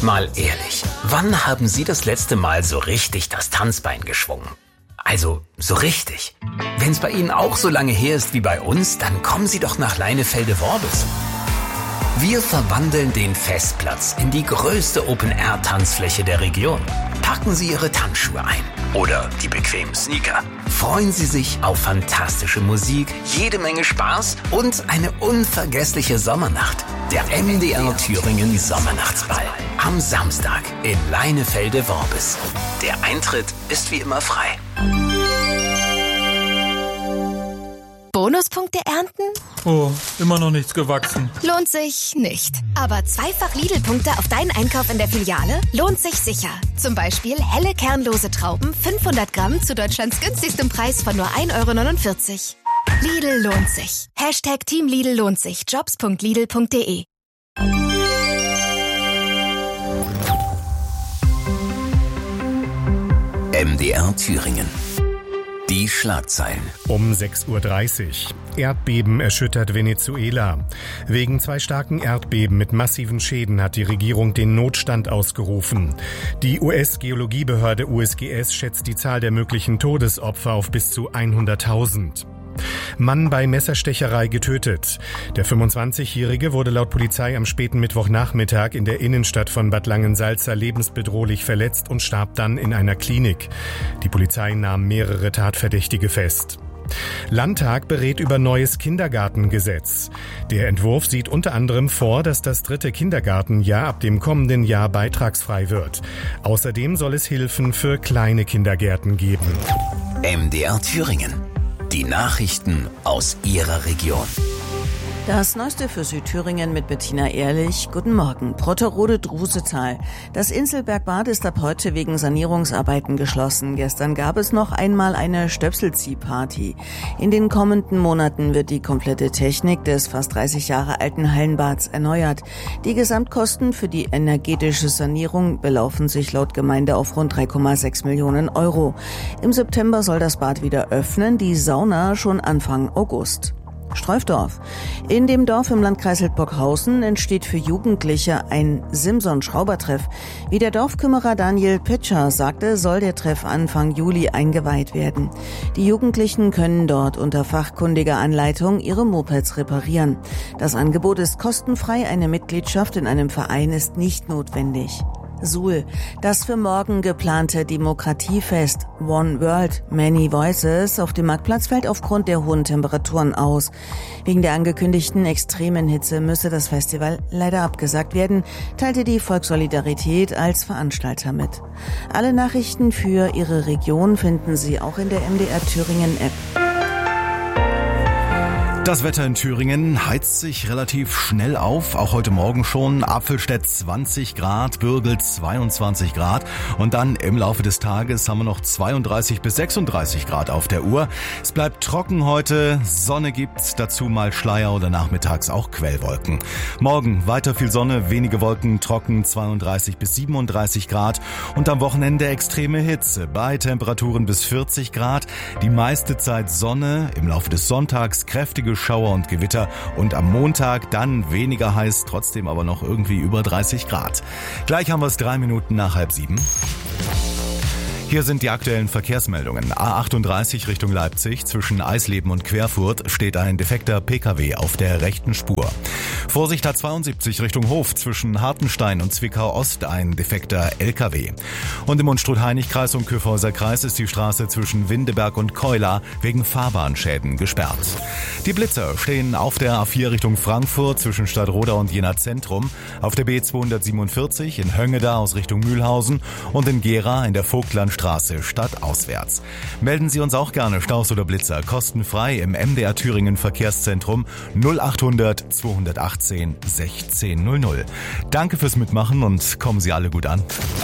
Mal ehrlich, wann haben Sie das letzte Mal so richtig das Tanzbein geschwungen? Also, so richtig. Wenn's bei Ihnen auch so lange her ist wie bei uns, dann kommen Sie doch nach Leinefelde-Worbis. Wir verwandeln den Festplatz in die größte Open-Air-Tanzfläche der Region. Packen Sie Ihre Tanzschuhe ein oder die bequemen Sneaker. Freuen Sie sich auf fantastische Musik, jede Menge Spaß und eine unvergessliche Sommernacht. Der MDR Thüringen Sommernachtsball am Samstag in Leinefelde-Worbis. Der Eintritt ist wie immer frei. Bonuspunkte ernten? Oh, immer noch nichts gewachsen. Lohnt sich nicht. Aber zweifach Lidl-Punkte auf deinen Einkauf in der Filiale lohnt sich sicher. Zum Beispiel helle kernlose Trauben, 500 Gramm zu Deutschlands günstigstem Preis von nur 1,49 €. Lidl lohnt sich. Hashtag Team Lidl lohnt sich. Jobs.lidl.de. MDR Thüringen. Die Schlagzeilen. Um 6:30 Uhr. Erdbeben erschüttert Venezuela. Wegen 2 starken Erdbeben mit massiven Schäden hat die Regierung den Notstand ausgerufen. Die US-Geologiebehörde USGS schätzt die Zahl der möglichen Todesopfer auf bis zu 100.000. Mann bei Messerstecherei getötet. Der 25-Jährige wurde laut Polizei am späten Mittwochnachmittag in der Innenstadt von Bad Langensalza lebensbedrohlich verletzt und starb dann in einer Klinik. Die Polizei nahm mehrere Tatverdächtige fest. Landtag berät über neues Kindergartengesetz. Der Entwurf sieht unter anderem vor, dass das 3. Kindergartenjahr ab dem kommenden Jahr beitragsfrei wird. Außerdem soll es Hilfen für kleine Kindergärten geben. MDR Thüringen. Die Nachrichten aus Ihrer Region. Das Neueste für Südthüringen mit Bettina Ehrlich. Guten Morgen. Brotterode-Drusetal. Das Inselbergbad ist ab heute wegen Sanierungsarbeiten geschlossen. Gestern gab es noch einmal eine Stöpselziehparty. In den kommenden Monaten wird die komplette Technik des fast 30 Jahre alten Hallenbads erneuert. Die Gesamtkosten für die energetische Sanierung belaufen sich laut Gemeinde auf rund 3,6 Millionen €. Im September soll das Bad wieder öffnen, die Sauna schon Anfang August. Streufdorf. In dem Dorf im Landkreis Hildburghausen entsteht für Jugendliche ein Simson-Schraubertreff. Wie der Dorfkümmerer Daniel Pitscher sagte, soll der Treff Anfang Juli eingeweiht werden. Die Jugendlichen können dort unter fachkundiger Anleitung ihre Mopeds reparieren. Das Angebot ist kostenfrei, eine Mitgliedschaft in einem Verein ist nicht notwendig. Suhl. Das für morgen geplante Demokratiefest One World, Many Voices auf dem Marktplatz fällt aufgrund der hohen Temperaturen aus. Wegen der angekündigten extremen Hitze müsse das Festival leider abgesagt werden, teilte die Volkssolidarität als Veranstalter mit. Alle Nachrichten für Ihre Region finden Sie auch in der MDR Thüringen App. Das Wetter in Thüringen heizt sich relativ schnell auf, auch heute Morgen schon. Apfelstedt 20 Grad, Bürgel 22 Grad und dann im Laufe des Tages haben wir noch 32 bis 36 Grad auf der Uhr. Es bleibt trocken heute, Sonne gibt's, dazu mal Schleier oder nachmittags auch Quellwolken. Morgen weiter viel Sonne, wenige Wolken, trocken 32 bis 37 Grad und am Wochenende extreme Hitze bei Temperaturen bis 40 Grad. Die meiste Zeit Sonne, im Laufe des Sonntags kräftige Schauer und Gewitter und am Montag dann weniger heiß, trotzdem aber noch irgendwie über 30 Grad. Gleich haben wir es 3 Minuten nach 6:30. Hier sind die aktuellen Verkehrsmeldungen. A38 Richtung Leipzig zwischen Eisleben und Querfurt steht ein defekter Pkw auf der rechten Spur. Vorsicht A72 Richtung Hof zwischen Hartenstein und Zwickau Ost ein defekter Lkw. Und im Unstrut-Hainich-Kreis und Kyffhäuser Kreis ist die Straße zwischen Windeberg und Keula wegen Fahrbahnschäden gesperrt. Die Blitzer stehen auf der A4 Richtung Frankfurt zwischen Stadtroda und Jena Zentrum, auf der B247 in Höngeda aus Richtung Mühlhausen und in Gera in der Vogtlandstraße stadtauswärts. Melden Sie uns auch gerne Staus oder Blitzer kostenfrei im MDR Thüringen Verkehrszentrum 0800 218 1600. Danke fürs Mitmachen und kommen Sie alle gut an.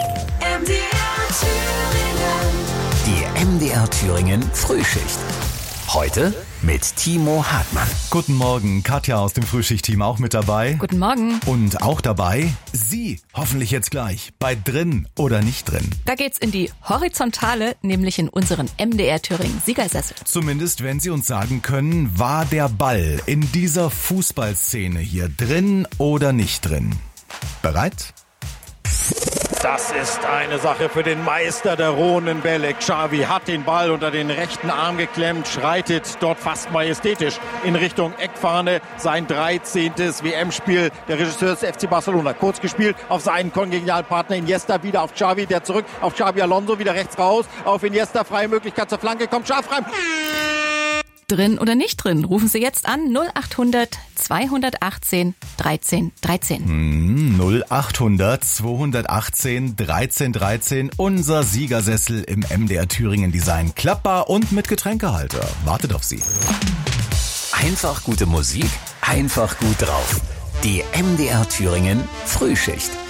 Die MDR Thüringen Frühschicht. Heute mit Timo Hartmann. Guten Morgen, Katja aus dem Frühschicht-Team auch mit dabei. Guten Morgen. Und auch dabei Sie, hoffentlich jetzt gleich, bei Drin oder nicht drin. Da geht's in die Horizontale, nämlich in unseren MDR Thüringen Siegersessel. Zumindest, wenn Sie uns sagen können, war der Ball in dieser Fußballszene hier drin oder nicht drin? Bereit? Das ist eine Sache für den Meister der rohen Bälle. Xavi hat den Ball unter den rechten Arm geklemmt, schreitet dort fast majestätisch in Richtung Eckfahne. Sein 13. WM-Spiel der Regisseur des FC Barcelona. Kurz gespielt auf seinen Kongenialpartner Iniesta, wieder auf Xavi, der zurück auf Xabi Alonso, wieder rechts raus, auf Iniesta, freie Möglichkeit zur Flanke, kommt scharf rein. Drin oder nicht drin? Rufen Sie jetzt an 0800 218 13 13. 0800 218 13 13. Unser Siegersessel im MDR Thüringen Design. Klappbar und mit Getränkehalter. Wartet auf Sie. Einfach gute Musik, einfach gut drauf. Die MDR Thüringen Frühschicht.